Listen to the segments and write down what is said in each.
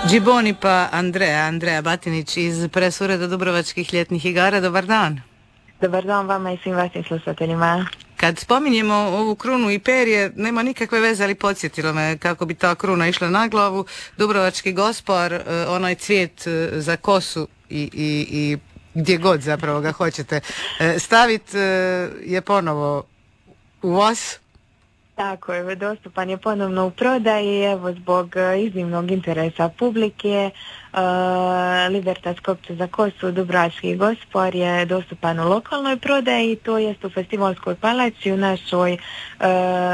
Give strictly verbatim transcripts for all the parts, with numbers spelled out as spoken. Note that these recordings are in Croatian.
Džiboni pa Andreja, Andreja Batinić iz Pres ureda Dubrovačkih ljetnih igara. Dobar dan. Dobar dan vama i svim vašim slušateljima. Kad spominjemo ovu krunu i perje, nema nikakve veze, ali podsjetilo me kako bi ta kruna išla na glavu. Dubrovački gospor, onaj cvijet za kosu i, i, i gdje god zapravo ga hoćete staviti, je ponovo u vas. Tako je, dostupan je ponovno u prodaji, evo zbog iznimnog interesa publike. Uh, Libertas kopče za kosu Dubrovački gospor je dostupan u lokalnoj prodaji, to jest u Festivalskoj palači u našoj uh,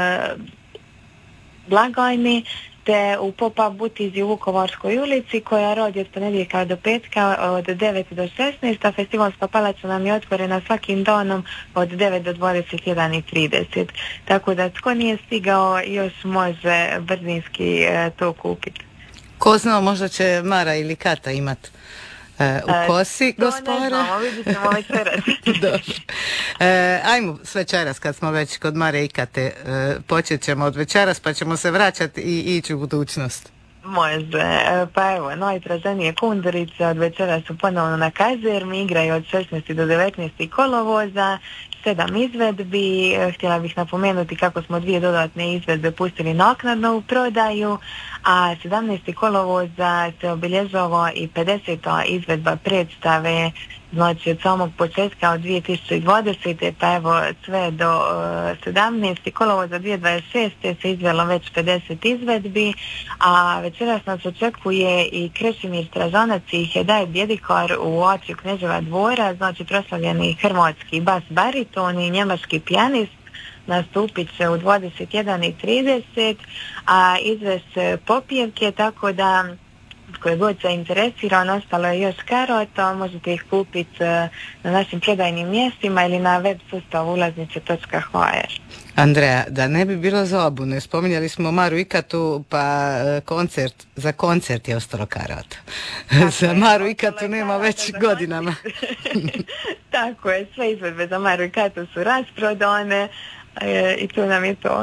blagajni, te u pop-up butizi u Vukovarskoj ulici koja radi od ponedjeljka do petka od devet do šesnaest, a Festivalska palača nam je otvorena svakim danom od devet do dvadeset jedan i trideset. Tako da tko nije stigao još može brzinski e, to kupiti. Ko zna, možda će Mara ili Kata imat e, u kosi e, gospora. To ne znamo, vidit ćemo večeras. e, ajmo s večeras kad smo već kod Mare i Kate. E, počet ćemo od večeras pa ćemo se vraćati i ići u budućnost. Može, pa evo, najtraženije kundurice od večera su ponovno na kazermi, igraju od šesnaestog do devetnaestog kolovoza, sedam izvedbi. Htjela bih napomenuti kako smo dvije dodatne izvedbe pustili naknadno u prodaju, a sedamnaestog kolovoza se obilježava i pedeseta izvedba predstave, znači od samog početka od dvije tisuće dvadesete pa evo sve do uh, sedamnaestog kolovoza dvije tisuće dvadeset šeste se izvelo već pedeset izvedbi, a večeras nas očekuje i Krešimir Stražanac i Hedaj Bjedikar u atriju Kneževa dvora, znači proslavljeni hrvatski bas bariton i njemački pijanist. Nastupit će u dvadeset jedan i trideset, a izvest popjevke, tako da koje god se interesira, ostalo je još karata, možete ih kupiti na našim prodajnim mjestima ili na web sustavu ulaznice točka h r. Andreja, da ne bi bilo zabune, spominjali smo Maru i Katu, pa koncert, za koncert je ostalo karata. Za Maru i Katu nema već godinama. Tako je, sve izvedbe za Maru i Katu su rasprodane e, i tu nam je to.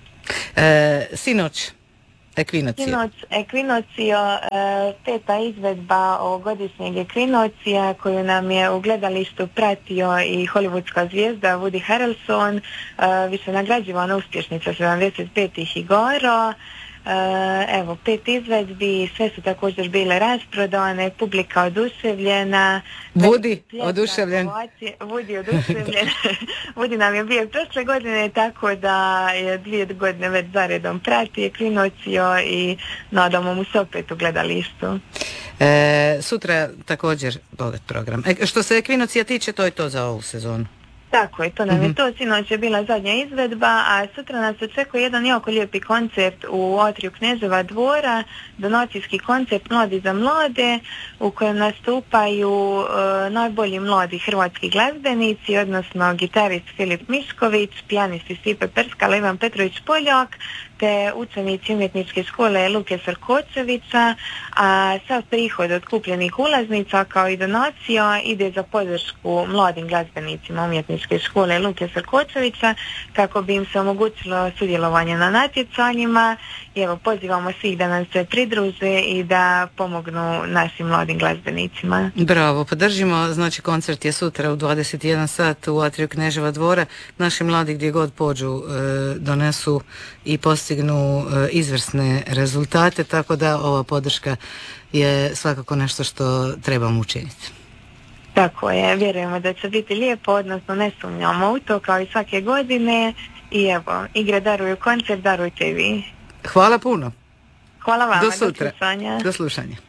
E, sinoć. Ekvinocija. Sinoć, Ekvinocio, e, peta izvedba ovogodišnjeg Ekvinocija koju nam je u gledalištu pratio i hollywoodska zvijezda Woody Harrelson, e, više nagrađivana uspješnica sedamdeset petih igara. Evo, pet izvedbi, sve su također bile rasprodane, publika oduševljena. Woody oduševljen. Woody oduševljen. Woody nam je bio prošle godine, tako da je dvije godine već zaredom prati Ekvinocio i nadamo mu se opet u gledalištu. E, sutra također bogat program. E, što se Ekvinocija tiče, to je to za ovu sezonu. Tako je, to nam mm-hmm. je to, sinoć je bila zadnja izvedba, a sutra nas očekuje jedan jako lijepi koncert u atriju Kneževa dvora, donacijski koncert Mladi za mlade, u kojem nastupaju uh, najbolji mladi hrvatski glazbenici, odnosno gitarist Filip Mišković, pijanisti Stipe Perskala, Ivan Petrović Poljak, te učenici umjetničke škole Luke Sarkočevića, a sav prihod od kupljenih ulaznica kao i donacija ide za podršku mladim glazbenicima umjetničke škole Luke Sarkočevića kako bi im se omogućilo sudjelovanje na natjecanjima. I evo, pozivamo svih da nam se pridruže i da pomognu našim mladim glazbenicima. Bravo, podržimo, znači koncert je sutra u dvadeset jedan sat u atriju Kneževa dvora. Naši mladi gdje god pođu e, donesu i postignu e, izvrsne rezultate, tako da ova podrška je svakako nešto što trebamo učiniti. Tako je, vjerujemo da će biti lijepo, odnosno ne sumnjamo u to kao i svake godine i evo, igre daruju koncert, darujte i vi. Hvala puno. Hvala vama, do sutra. Do slušanja. Do slušanja.